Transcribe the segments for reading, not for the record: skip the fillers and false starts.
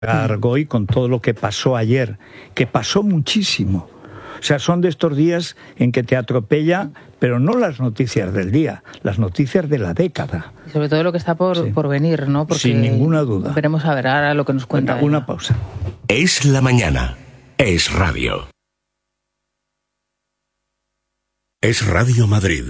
Argoy con todo lo que pasó ayer, que pasó muchísimo. O sea, son de estos días en que te atropella, pero no las noticias del día, las noticias de la década. Y sobre todo lo que está por venir, ¿no? Porque sin ninguna duda. Veremos a ver ahora lo que nos cuenta. Venga, una pausa. Es la mañana. Es radio. Es Radio Madrid,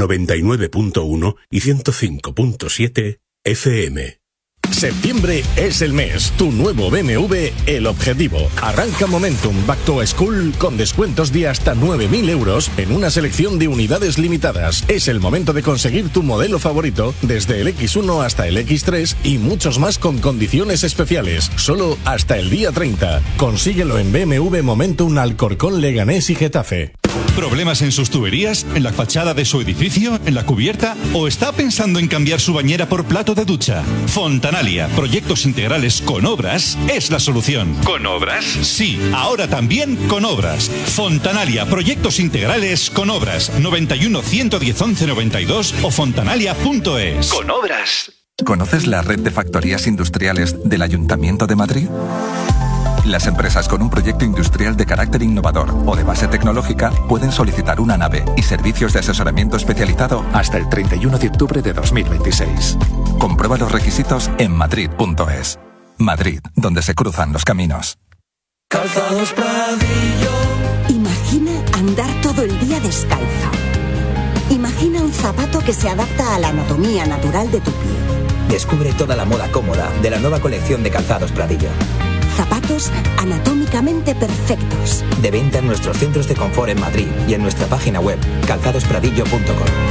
99.1 y 105.7 FM. Septiembre es el mes. Tu nuevo BMW, el Objetivo. Arranca Momentum Back to School con descuentos de hasta 9.000 euros en una selección de unidades limitadas. Es el momento de conseguir tu modelo favorito desde el X1 hasta el X3 y muchos más con condiciones especiales. Solo hasta el día 30. Consíguelo en BMW Momentum Alcorcón, Leganés y Getafe. ¿Problemas en sus tuberías? ¿En la fachada de su edificio? ¿En la cubierta? ¿O está pensando en cambiar su bañera por plato de ducha? Fontanalia, proyectos integrales con obras, es la solución. ¿Con obras? Sí, ahora también con obras. Fontanalia, proyectos integrales con obras. 91 110 11 92 o fontanalia.es. Con obras. ¿Conoces la red de factorías industriales del Ayuntamiento de Madrid? Las empresas con un proyecto industrial de carácter innovador o de base tecnológica pueden solicitar una nave y servicios de asesoramiento especializado hasta el 31 de octubre de 2026. Comprueba los requisitos en madrid.es. Madrid, donde se cruzan los caminos. Calzados Pradillo. Imagina andar todo el día descalzo. Imagina un zapato que se adapta a la anatomía natural de tu pie. Descubre toda la moda cómoda de la nueva colección de Calzados Pradillo. Zapatos anatómicamente perfectos. De venta en nuestros centros de confort en Madrid y en nuestra página web calzadospradillo.com.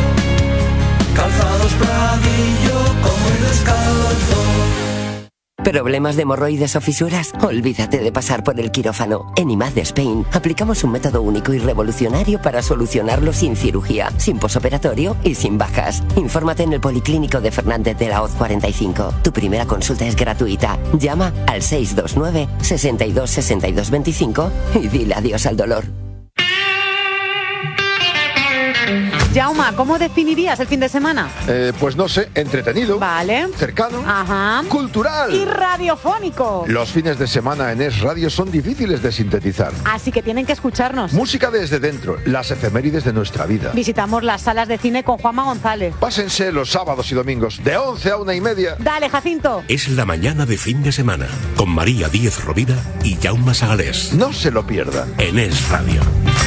Calzados Pradillo, como el descalzo. ¿Problemas de hemorroides o fisuras? Olvídate de pasar por el quirófano. En IMAD Spain aplicamos un método único y revolucionario para solucionarlo sin cirugía, sin posoperatorio y sin bajas. Infórmate en el Policlínico de Fernández de la Hoz 45. Tu primera consulta es gratuita. Llama al 629 62 62 25 y dile adiós al dolor. Jauma, ¿cómo definirías el fin de semana? Pues no sé, entretenido. Vale. Cercano. Ajá. Cultural. Y radiofónico. Los fines de semana en Es Radio son difíciles de sintetizar. Así que tienen que escucharnos. Música desde dentro, las efemérides de nuestra vida. Visitamos las salas de cine con Juanma González. Pásense los sábados y domingos, de 11 a 1:30. Dale, Jacinto. Es la mañana de fin de semana, con María Díez Rovira y Jaume Sagalés. No se lo pierda. En Es Radio.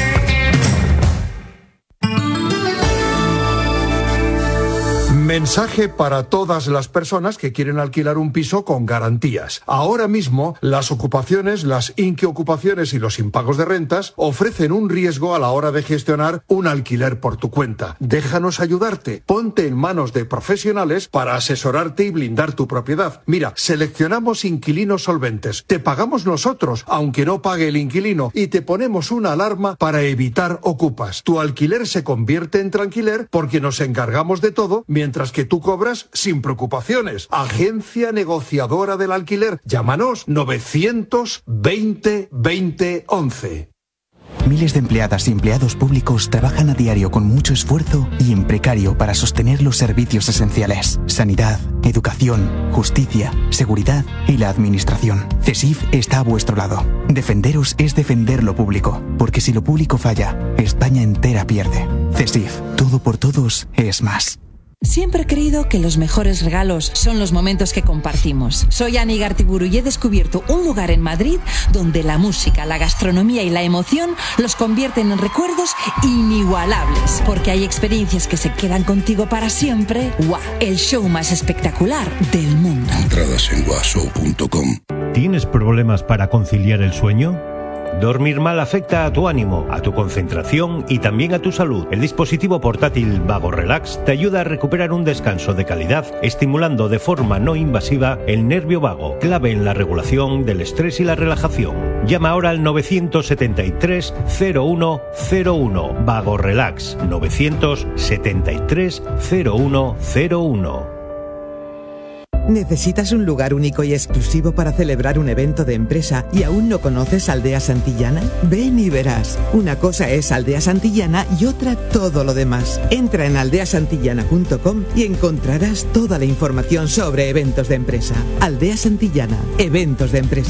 Mensaje para todas las personas que quieren alquilar un piso con garantías. Ahora mismo, las ocupaciones, las inquiocupaciones y los impagos de rentas ofrecen un riesgo a la hora de gestionar un alquiler por tu cuenta. Déjanos ayudarte. Ponte en manos de profesionales para asesorarte y blindar tu propiedad. Mira, seleccionamos inquilinos solventes. Te pagamos nosotros, aunque no pague el inquilino, y te ponemos una alarma para evitar ocupas. Tu alquiler se convierte en tranquiler porque nos encargamos de todo mientras que tú cobras sin preocupaciones. Agencia negociadora del alquiler. Llámanos 920 20 11. Miles de empleadas y empleados públicos trabajan a diario con mucho esfuerzo y en precario para sostener los servicios esenciales: sanidad, educación, justicia, seguridad y la administración. CESIF está a vuestro lado. Defenderos es defender lo público, porque si lo público falla, España entera pierde. CESIF, todo por todos es más. Siempre he creído que los mejores regalos son los momentos que compartimos. Soy Ani Gartiburu y he descubierto un lugar en Madrid donde la música, la gastronomía y la emoción los convierten en recuerdos inigualables. Porque hay experiencias que se quedan contigo para siempre. ¡Guau! El show más espectacular del mundo. Entradas en guashow.com. ¿Tienes problemas para conciliar el sueño? Dormir mal afecta a tu ánimo, a tu concentración y también a tu salud. El dispositivo portátil Vago Relax te ayuda a recuperar un descanso de calidad, estimulando de forma no invasiva el nervio vago, clave en la regulación del estrés y la relajación. Llama ahora al 973 0101. Vago Relax 973 0101. ¿Necesitas un lugar único y exclusivo para celebrar un evento de empresa y aún no conoces Aldea Santillana? Ven y verás. Una cosa es Aldea Santillana y otra todo lo demás. Entra en aldeasantillana.com y encontrarás toda la información sobre eventos de empresa. Aldea Santillana, eventos de empresa.